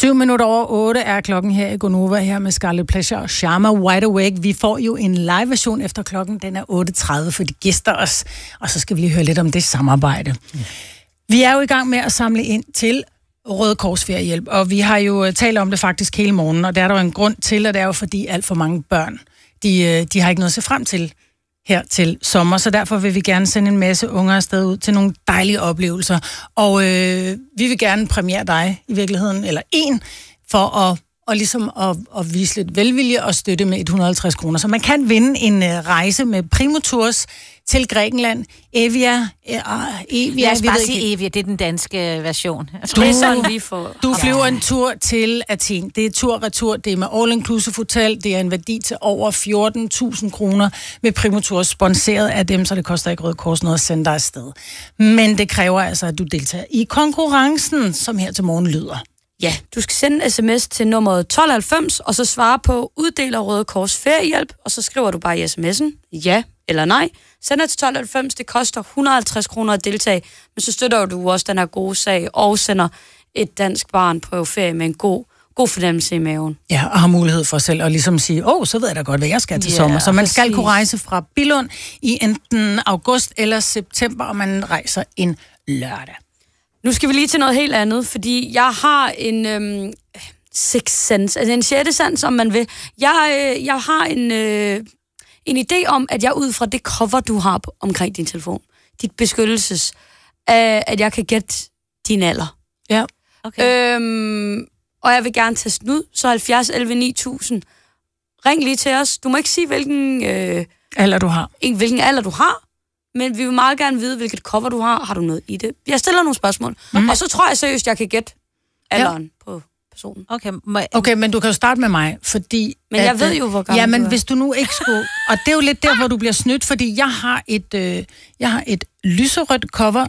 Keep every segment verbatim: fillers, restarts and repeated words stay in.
Syv minutter over otte er klokken her i Gonova, her med Scarlet Pleasure og Sharma Wide Awake. Vi får jo en live-version efter klokken, den er otte tredive, for de gæster os, og så skal vi lige høre lidt om det samarbejde. Mm. Vi er jo i gang med at samle ind til Røde Kors Feriehjælp, og vi har jo talt om det faktisk hele morgenen, og der er der jo en grund til, og det er jo fordi alt for mange børn, de, de har ikke noget at se frem til her til sommer, så derfor vil vi gerne sende en masse unger afsted ud til nogle dejlige oplevelser. Og øh, vi vil gerne premiere dig i virkeligheden, eller en, for at, og ligesom at, at vise lidt velvilje og støtte med et hundrede og halvtreds kroner. Så man kan vinde en uh, rejse med Primotours til Grækenland. Evia, uh, Evia, jeg skal bare sige Evia, det er den danske version. Du, det er sådan, vi får... Du flyver en tur til Athen. Det er tur-retur, det er med all-inclusive hotel, det er en værdi til over fjorten tusind kroner med Primotours, sponsoreret af dem, så det koster ikke Røde Kors noget at sende dig afsted. Men det kræver altså, at du deltager i konkurrencen, som her til morgen lyder. Ja, du skal sende en sms til nummeret tolv halvfems, og så svare på uddeler Røde Kors Feriehjælp, og så skriver du bare i sms'en, ja eller nej. Sender til tolv halvfems, det koster et hundrede og halvtreds kroner at deltage, men så støtter du også den her gode sag, og sender et dansk barn på ferie med en god, god fornemmelse i maven. Ja, og har mulighed for selv at ligesom sige, åh, oh, så ved jeg da godt, hvad jeg skal til ja, sommer. Så man præcis. skal kunne rejse fra Billund i enten august eller september, og man rejser en lørdag. Nu skal vi lige til noget helt andet, fordi jeg har en øhm, sixth sense, altså en sjette sans, om man vil. Jeg, øh, jeg har en, øh, en idé om, at jeg ud fra det cover, du har på, omkring din telefon, dit beskyttelses, øh, at jeg kan gætte din alder. Ja. Okay. Øhm, og jeg vil gerne teste den ud, så halvfjerds elleve ni tusind. Ring lige til os. Du må ikke sige, hvilken, øh, alder du har. Ikke, hvilken alder du har. Men vi vil meget gerne vide, hvilket cover du har. Har du noget i det? Jeg stiller nogle spørgsmål. Mm. Og så tror jeg seriøst, jeg kan gætte alderen ja. på personen. Okay, må... okay, men du kan jo starte med mig, fordi... Men jeg at, ved jo, hvor gammel ja, men du er. hvis du nu ikke skulle... Og det er jo lidt der, hvor du bliver snydt, fordi jeg har et, øh, jeg har et lyserødt cover.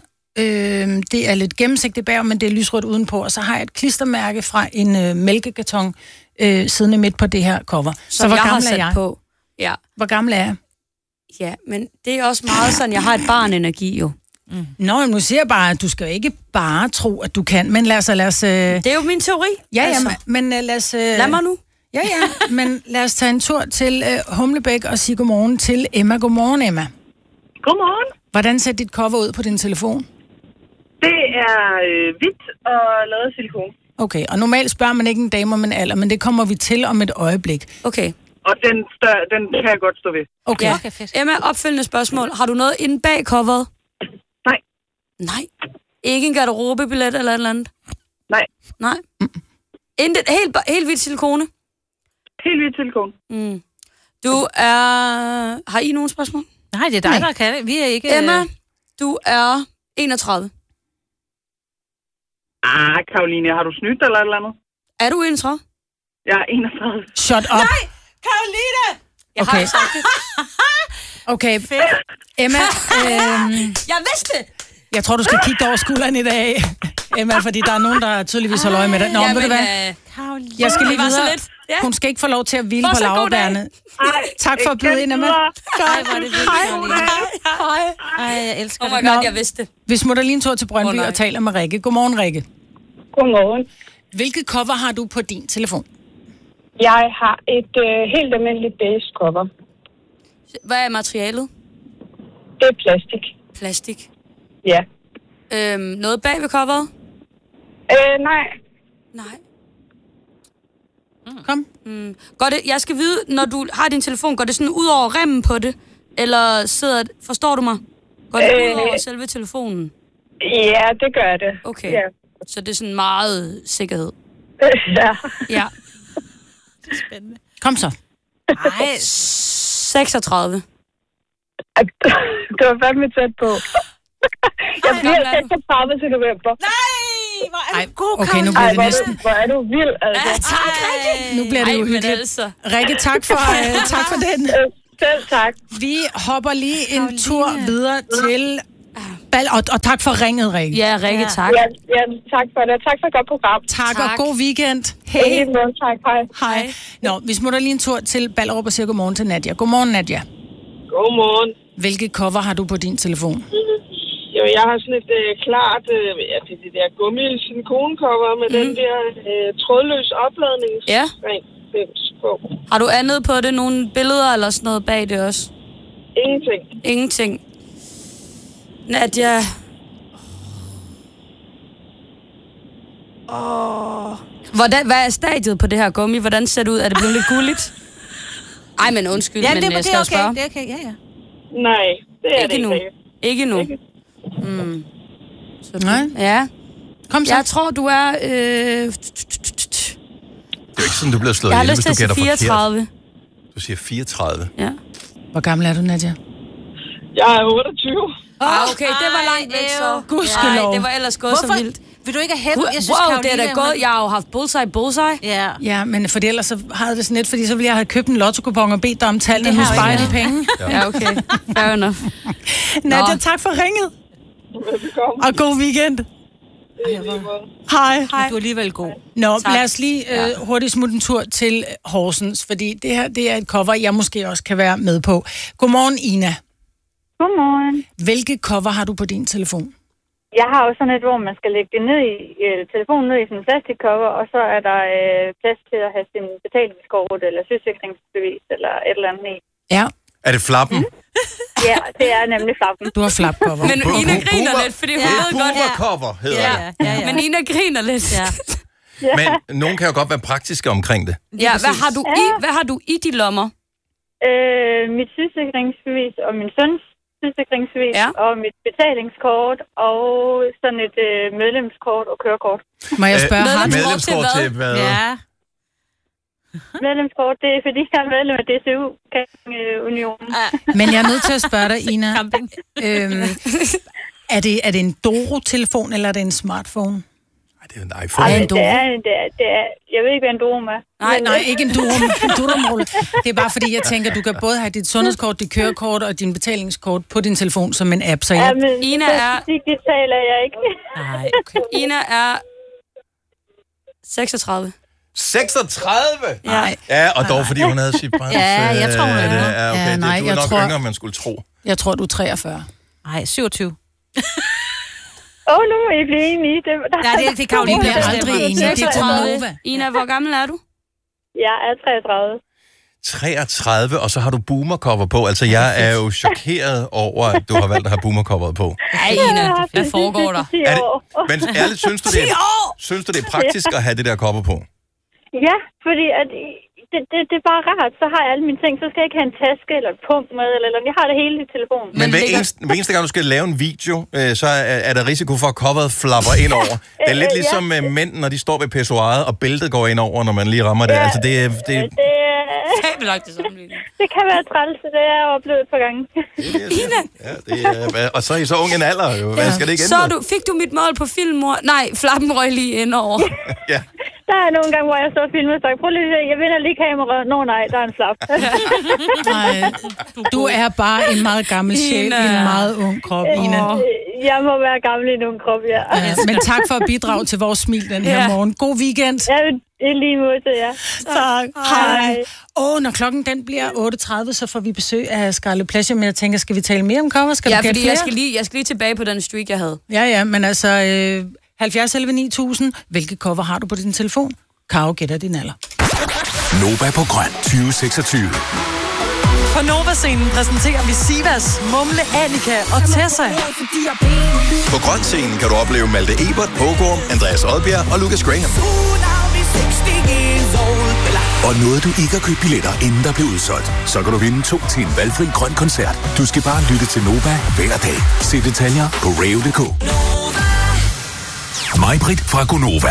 Øh, det er lidt gennemsigtigt bag, men det er lysrødt udenpå. Og så har jeg et klistermærke fra en øh, mælkekarton øh, siddende midt på det her cover. Så, så hvor jeg gammel er jeg? På. Ja. Hvor gammel er jeg? Ja, men det er også meget sådan, jeg har et barn-energi jo. Mm. Nå, men nu siger jeg bare, at du skal jo ikke bare tro, at du kan, men lad os... Lad os øh... Det er jo min teori. Ja, altså. ja, men, men uh, lad os... Uh... Lad mig nu. Ja, ja, men lad os tage en tur til uh, Humlebæk og sige godmorgen til Emma. Godmorgen, Emma. Godmorgen. Hvordan ser dit cover ud på din telefon? Det er øh, hvidt og lavet af silikon. Okay, og normalt spørger man ikke en dame om en alder, men det kommer vi til om et øjeblik. Okay. Og den, stør, den kan jeg godt stå ved. Okay. Ja. Okay, fedt. Emma, opfølgende spørgsmål. Har du noget inde bag coveret? Nej. Nej. Ikke en garderobebillet eller et eller andet? Nej. Nej. Mm. Inden det, helt, helt hvidt silikone? Helt hvidt silikon. Mm. Du er... Har I nogle spørgsmål? Nej, det er dig, Nej. der kan det. Vi er ikke... Emma, du er enogtredive. Ah, Karoline, har du snydt eller et eller andet? Er du enogtredive? Jeg er enogtredive. Shut up. Nej! Karoline! Jeg okay. har sagt det. Okay, Emma, øhm, jeg vidste det! Jeg tror, du skal kigge over skulderen i dag, Emma, fordi der er nogen, der tydeligvis holder øje med dig. Nå, ja, ved du hvad? Øh, jeg skal lige videre. Ja. Hun skal ikke få lov til at hvile på laurbærene. Tak for at byde ind, Emma. Hej, hvor er det vildt, Karoline. Hej. Ej, jeg elsker det. Oh my det. god, jeg vidste det. Vi smutter lige en tur til Brøndby oh, og taler med Rikke. Godmorgen, Rikke. Godmorgen. Hvilket cover har du på din telefon? Jeg har et øh, helt almindeligt beige cover. Hvad er materialet? Det er plastik. Plastik? Ja. Øhm, noget bag ved coveret? Øh, nej. Nej. Mm. Kom. Mm. Går det, jeg skal vide, når du har din telefon, går det sådan ud over remmen på det? Eller sidder det, forstår du mig? Går det øh, ud over selve telefonen? Ja, det gør det. Okay. Ja. Så det er sådan meget sikkerhed? ja. Ja. Det er spændende. Kom så. Ej, seksogtredive. Det var fandme tæt på. Jeg bliver seksogtredive til november. Nej, hvor er du god, okay, nu bliver det næsten. Hvor er du vild, altså. Ja, tak, Rikke. Nu bliver det jo hyggeligt. Altså. Rikke, tak for, uh, tak for den. Selv tak. Vi hopper lige en tur videre til... Bal- og, og tak for ringet, Rikke. Ja, Rikke, tak. Ja, ja, tak for det. Tak for et godt program. Tak, tak. Og god weekend. Hey. Tak, hej. Hej. Nå, vi smutter lige en tur til Ballerup og siger godmorgen til Nadia. Godmorgen, Nadia. Godmorgen. Hvilket cover har du på din telefon? Jo, jeg har sådan et øh, klart, øh, ja, det er det der gummi-silikoncover med mm. den der øh, trådløs opladnings. Ja. På. Har du andet på det? Nogle billeder eller sådan noget bag det også? Ingenting. Ingenting. Nadia. Åh. Hvordan, hvad er stadiet på det her gummi? Hvordan ser det ud? Er det blevet lidt gulligt? Ej, men undskyld, ja, men det, jeg skal det er spørge. okay. Det er okay, ja, ja. Nej, det er ikke det nu. ikke. Ikke nu. Ikke. Mm. Nej. Ja. Kom så. Jeg tror, du er... Øh... Det er jo ikke sådan, du bliver slået Jeg har ihjel, lyst hvis til du at sige gætter fireogtredive. forkert. Du siger fireogtredive. Ja. Hvor gammel er du, Nadia? Jeg er otteogtyve. Ah, okay, det var langt væk så. Gudskelov. Nej, det var ellers gået Hvorfor? så vildt. Vil du ikke have hævet? Jeg synes, Wow, Karoline, det er da hun godt. Jeg har jo haft bullseye, bullseye. Ja. Ja, men for ellers så har jeg det sådan lidt, fordi så ville jeg have købt en lotto-kupon og bedt dig om tallene, Det nu har jeg sparer ikke. de penge. Ja, okay. Fair enough. Nadia, Nå. tak for ringet. Velkommen. Og god weekend. Hej. Hej. Du er alligevel god. Nå, Tak. lad os lige øh, hurtigt smutte en tur til Horsens, fordi det her det er et cover, jeg måske også kan være med på. Godmorgen, Ina. Godmorgen. Hvilke cover har du på din telefon? Jeg har jo sådan et, hvor man skal lægge det ned i øh, telefonen ned i sådan en plastikcover, og så er der øh, plads til at have sin betalingskort eller sygesikringsbevis eller et eller andet i. Ja, Er det flappen? Mm. Ja, det er nemlig flappen. du har flapcover. Men Bu- Ina bu- griner boomer- lidt, fordi Det hun er ved godt... boomer-cover, hedder Ja, det. ja, ja. Men Ina griner lidt. Ja. Men nogen kan jo godt være praktiske omkring det. Ja, hvad har du i, hvad har du i de lommer? Øh, mit sygesikringsbevis og min søns sygesikringsbevis Ja. og mit betalingskort og sådan et øh, medlemskort og kørekort. Må jeg spørge, Øh, har du... medlemskort Medlemskort til til hvad? Ja. Medlemskort, det er fordi, jeg er medlem af D C U, Unionen. Men jeg er nødt til at spørge dig, Ina. Camping. Øhm, er, det, er det en Doro-telefon, eller er det en smartphone? Nej, det er en iPhone. Ej, Altså, en Doro. det er, det er, det er, jeg ved ikke, hvad en Doro er. Nej, nej, ikke en Doro. En Doro-rulle. Det er bare fordi, jeg tænker, du kan både have dit sundhedskort, dit kørekort og din betalingskort på din telefon som en app, så Ja, jeg... men Ina så er- digital er jeg ikke. Nej, okay. Ina er seksogtredive. seksogtredive? Nej, Ja, og dog fordi hun havde sit brænds... Ja, jeg tror, hun er øh, yngre. Ja, okay. Ja, nej, det, du er jeg nok tror- yngre, end man skulle tro. jeg tror, du er treogfyrre. Nej, syvogtyve. Åh, oh, nu må I blive enige. Det, der, Nej, det er, det er Vi Karoline, bliver der aldrig bestemmer. enige. Det er seksogtredive. Nova. Ina, hvor gammel er du? Jeg er treogtredive. treogtredive, og så har du boomer-cover på. Altså, jeg er jo chokeret over, at du har valgt at have boomer-coveret på. Ej, Ina, hvad foregår der? Er det, men ærligt, synes du, det er, synes du, det er praktisk at have det der cover på? Ja, fordi at, det, det, det er bare rart. Så har jeg alle mine ting. Så skal jeg ikke have en taske eller et punkt med. Eller, eller jeg har det hele i telefonen. Men hver ligger- eneste, hver eneste gang, du skal lave en video, øh, så er, er der risiko for, at coveret flapper ind over. Det er lidt Øh, ligesom øh, mænd, når de står ved pissoiret, og bæltet går ind over, når man lige rammer det. Ja. Altså, det, er- det, Det, er- Fabelagt det sammenligning. det kan være træls, det har jeg oplevet et par gange. Ina! Ja, det er, og så er I så ung en alder, jo. Hvad skal det ikke Så ændre? du, fik du mit mål på film, mor? Nej, flappen røg lige ind over. Ja. Der er nogle gange, hvor jeg står og filmer og sagt, prøv lige at se, jeg vinder lige kameraet. Nå nej, der er en flap. Nej, du er bare en meget gammel sjæl Ina. i en meget ung krop, Ina. Jeg må være gammel i nogle krop, ja. Ja, men tak for at bidrage til vores smil den her Ja. morgen. God weekend. Jeg vil i lige måde til jer. Tak. Hej. Åh, oh, når klokken den bliver otte tredive, så får vi besøg af Scarlet Pleasure, men jeg tænker, skal vi tale mere om cover? Skal Ja, du gætte fordi jeg flere? skal, lige, jeg skal lige tilbage på den streak, jeg havde. Ja, ja, men altså øh, halvfjerds elleve ni tusind. Hvilke cover har du på din telefon? Karo gætter din alder. Nova på Grøn tyve seksogtyve. På Nova-scenen præsenterer vi Sivas, Mumle, Annika og Tessa. På Grøn-scenen kan du opleve Malte Ebert, Hågård, Andreas Odbjerg og Lucas Graham. Og nåede du ikke at købe billetter, inden der blev udsolgt, så kan du vinde to til en valgfri grøn koncert. Du skal bare lytte til Nova hver dag. Se detaljer på rave punktum d k. Mig-Britt fra Gonova.